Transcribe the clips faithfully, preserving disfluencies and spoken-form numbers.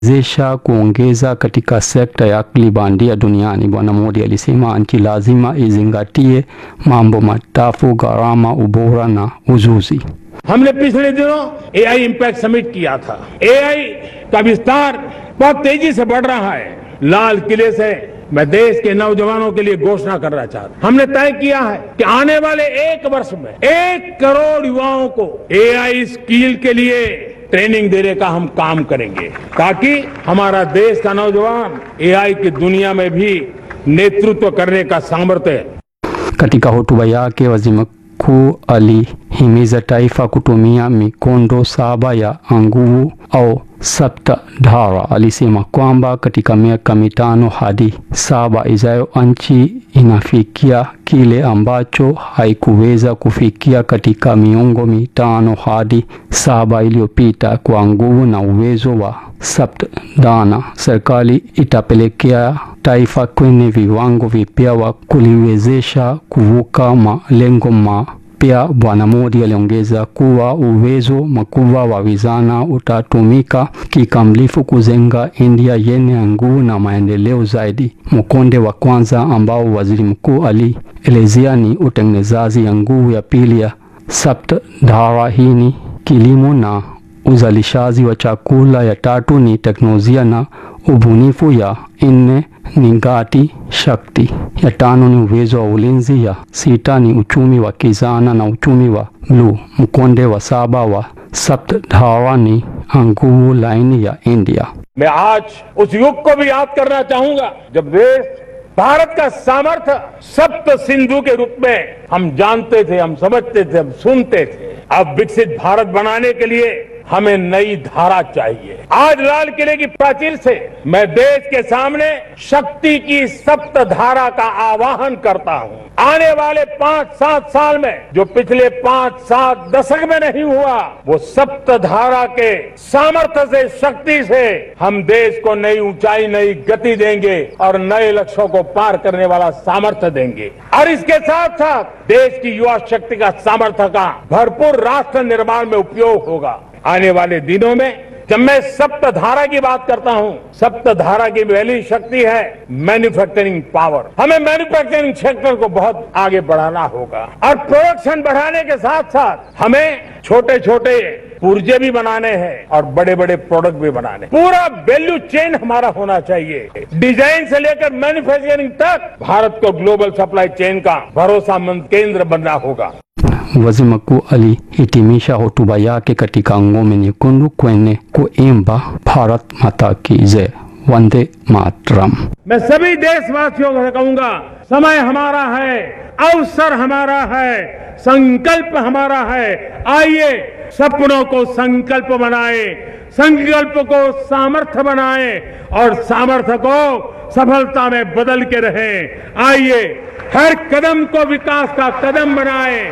zesha kuongeza katika sekta ya akili bandia duniani. Bwana Modi alisema nchi lazima izingatie mambo matatu: gharama, ubora na ujuzi. हमने पिछले दिनों AI impact summit किया था। AI का विस्तार बहुत तेजी से बढ़ रहा है। लाल किले से मैं देश के नौजवानों के लिए घोषणा करना चाहता हूं। हमने तय किया है कि आने वाले एक वर्ष में एक करोड़ युवाओं को एआई स्किल के लिए ट्रेनिंग देने का हम काम करेंगे, ताकि हमारा देश का नौजवान एआई की दुनिया में भी नेतृत्व करने का सामर्थ्य। Katika hotuba yake, waziri mkuu alihimiza taifa kutumia mikondo saba ya nguvu au Saptadhara. Alisema kwamba katika miaka mitano hadi saba ijayo nchi inafikia kile ambacho haikuweza kufikia katika miongo mitano hadi saba iliyopita. Kwa nguvu na uwezo wa Saptadhara, serikali itapelekea taifa kwenye viwango vipya wa kuliwezesha kuvuka malengo ma Pia Bwana Modi aliongeza kuwa uwezo mkubwa wa vijana utatumika kikamilifu kujenga India yenye nguvu na maendeleo zaidi. Mkonde wa kwanza ambao waziri mkuu alielezea ni utengenezaji ya nguvu ya pili ya Saptadhara. Hii ni kilimo na uzalishaji wa chakula. Ya tatu ni teknolojia na ubunifu. Ya nne ni gati shakti. Ya tano ni uwezo wa ulinzi. Ya sita ni uchumi wa kijana na uchumi wa bluu. Mkonde wa saba wa Saptadhara ni nguvu laini ya India. मैं आज उस युग को भी याद करना चाहूंगा जब देश भारत का सामर्थ्य सप्त सिंधु के रूप में हम जानते थे, हम समझते थे, हम सुनते थे। अब विकसित भारत बनाने के लिए हमें नई धारा चाहिए। आज लाल किले की प्राचीर से मैं देश के सामने शक्ति की सप्त धारा का आह्वान करता हूं। आने वाले पांच सात साल में जो पिछले पांच सात दशक में नहीं हुआ, वो सप्त धारा के सामर्थ्य से, शक्ति से हम देश को नई ऊंचाई, नई गति देंगे और नए लक्ष्यों को पार करने वाला सामर्थ्य देंगे। और इसके साथ साथ देश की युवा शक्ति का सामर्थ्य का भरपूर राष्ट्र निर्माण में उपयोग होगा। आने वाले दिनों में जब मैं सप्तधारा की बात करता हूं, सप्तधारा की पहली शक्ति है मैन्युफैक्चरिंग पावर। हमें मैन्युफैक्चरिंग सेक्टर को बहुत आगे बढ़ाना होगा और प्रोडक्शन बढ़ाने के साथ साथ हमें छोटे छोटे पुर्जे भी बनाने हैं और बड़े बड़े प्रोडक्ट भी बनाने। पूरा वैल्यू चेन हमारा होना चाहिए। डिजाइन से लेकर मैन्युफैक्चरिंग तक भारत को ग्लोबल सप्लाई चेन का भरोसामंद केंद्र बनना होगा। Waziri mkuu alihitimisha hotuba yake katika ngome nyekundu kwenye kuimba Bharat Mata ki Jai, Vande Mataram। मैं सभी देशवासियों को कहूंगा, समय हमारा है, अवसर हमारा है, संकल्प हमारा है। आइए सपनों को संकल्प बनाए, संकल्प को सामर्थ्य बनाए और सामर्थ्य को सफलता में बदल के रहे। आइए हर कदम को विकास का कदम बनाए,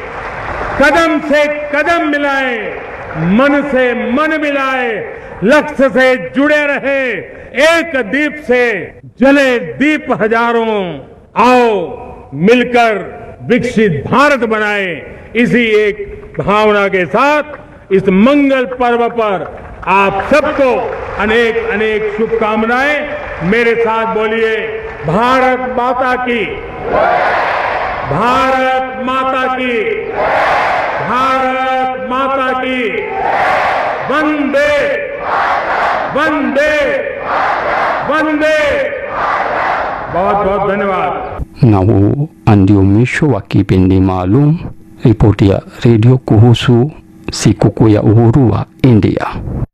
कदम से कदम मिलाए, मन से मन मिलाए, लक्ष्य से जुड़े रहे। एक दीप से जले दीप हजारों, आओ मिलकर विकसित भारत बनाए। इसी एक भावना के साथ इस मंगल पर्व पर आप सबको अनेक अनेक शुभकामनाएं। मेरे साथ बोलिए, भारत माता की, भारत माता की, भारत माता की, वंदे वंदे वंदे। बहुत बहुत धन्यवाद। Na huu ndio mwisho wa kipindi maalum ripoti ya redio kuhusu sikukuu ya uhuru wa India.